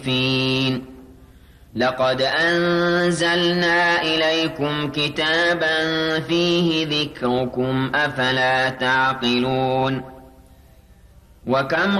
فين لقد أنزلنا إليكم كتابا فيه ذكركم أفلا تعقلون وكم